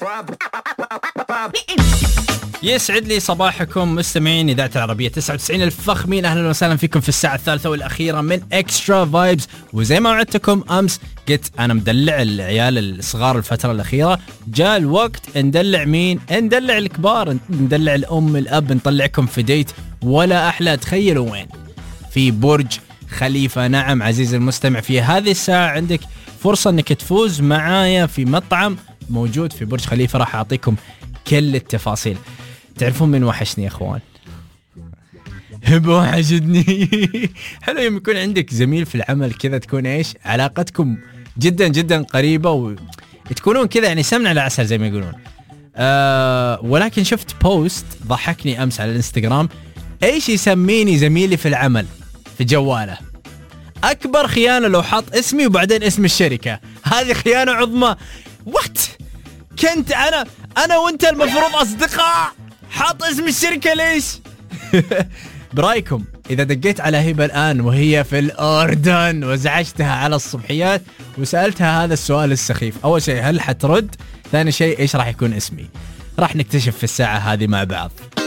يسعد لي صباحكم مستمعين إذاعة العربية 99 الفخمين. أهلا وسهلا فيكم في الساعة الثالثة والأخيرة من إكسترا فايبز. وزي ما وعدتكم أمس قلت أنا مدلع العيال الصغار الفترة الأخيرة، جاء الوقت ندلع مين؟ ندلع الكبار، ندلع الأم الأب، نطلعكم في ديت ولا أحلى. تخيلوا وين؟ في برج خليفة. نعم عزيزي المستمع، في هذه الساعة عندك فرصة أنك تفوز معايا في مطعم موجود في برج خليفة. راح أعطيكم كل التفاصيل. تعرفون من وحشني يا أخوان؟ وحشتني. حلو يوم يكون عندك زميل في العمل كذا، تكون إيش علاقتكم جدا جدا قريبة وتكونون كذا يعني سمنة على عسل زي ما يقولون. ولكن شفت بوست ضحكني أمس على الانستغرام. إيش يسميني زميلي في العمل في جواله؟ أكبر خيانة لو حط اسمي وبعدين اسم الشركة. هذه خيانة عظمى. وات كنت أنا وأنت المفروض أصدقاء، حط اسم الشركة ليش؟ برأيكم إذا دقيت على هبة الآن وهي في الأردن وزعجتها على الصبحيات وسألتها هذا السؤال السخيف، أول شيء هل حترد؟ ثاني شيء إيش راح يكون اسمي؟ راح نكتشف في الساعة هذه مع بعض.